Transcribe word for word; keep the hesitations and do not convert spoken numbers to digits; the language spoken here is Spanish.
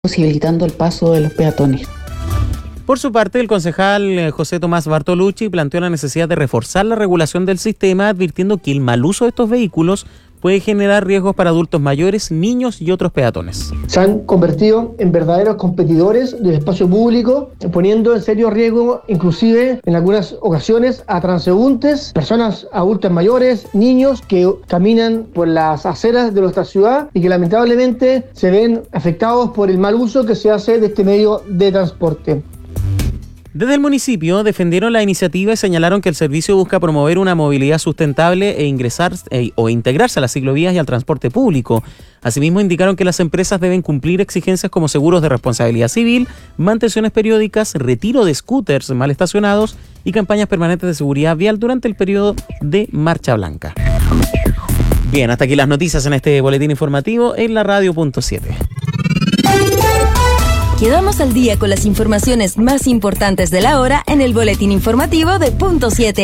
posibilitando el paso de los peatones. Por su parte, el concejal José Tomás Bartolucci planteó la necesidad de reforzar la regulación del sistema, advirtiendo que el mal uso de estos vehículos puede generar riesgos para adultos mayores, niños y otros peatones. Se han convertido en verdaderos competidores del espacio público, poniendo en serio riesgo, inclusive en algunas ocasiones, a transeúntes, personas adultas mayores, niños que caminan por las aceras de nuestra ciudad y que lamentablemente se ven afectados por el mal uso que se hace de este medio de transporte. Desde el municipio defendieron la iniciativa y señalaron que el servicio busca promover una movilidad sustentable e ingresar eh, o integrarse a las ciclovías y al transporte público. Asimismo, indicaron que las empresas deben cumplir exigencias como seguros de responsabilidad civil, mantenciones periódicas, retiro de scooters mal estacionados y campañas permanentes de seguridad vial durante el periodo de Marcha Blanca. Bien, hasta aquí las noticias en este boletín informativo en la radio punto siete. Quedamos al día con las informaciones más importantes de la hora en el boletín informativo de Punto siete.